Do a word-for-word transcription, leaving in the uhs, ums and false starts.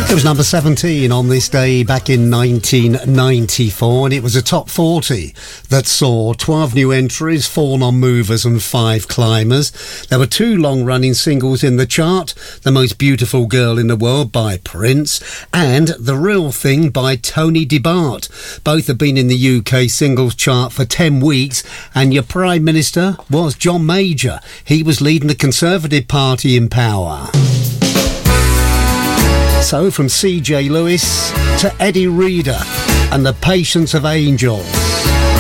It was number seventeen on this day back in nineteen ninety-four, and it was a top forty that saw twelve new entries, four non-movers and five climbers. There were two long-running singles in the chart, The Most Beautiful Girl in the World by Prince and The Real Thing by Tony DeBart. Both have been in the U K singles chart for ten weeks, and your Prime Minister was John Major. He was leading the Conservative Party in power. So from C J Lewis to Eddie Reader and the Patience of Angels.